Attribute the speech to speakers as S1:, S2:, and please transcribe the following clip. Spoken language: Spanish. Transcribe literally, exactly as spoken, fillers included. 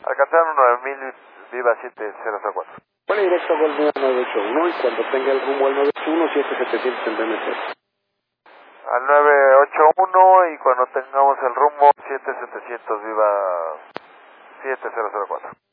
S1: Alcanzaron nueve mil, viva siete cero cero cuatro.
S2: Pone directo a Gol nueve ocho uno y cuando tenga el rumbo al nueve ocho uno, siete setecientos en D M C.
S1: Al nueve ocho uno y cuando tengamos el rumbo siete setecientos, viva siete cero cero cuatro.